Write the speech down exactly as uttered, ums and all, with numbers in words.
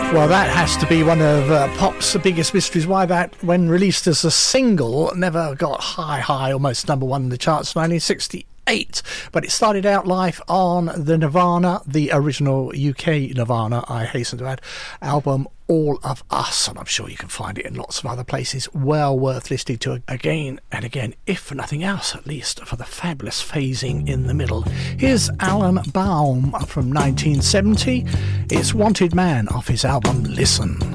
Well, that has to be one of uh, pop's biggest mysteries, why that, when released as a single, never got high, high, almost number one in the charts in nineteen sixty-eight. But it started out live on the Nirvana, the original U K Nirvana, I hasten to add, album All of Us, and I'm sure you can find it in lots of other places. Well worth listening to again and again, if for nothing else, at least for the fabulous phasing in the middle. Here's Alan Baum from nineteen seventy. It's Wanted Man off his album Listen.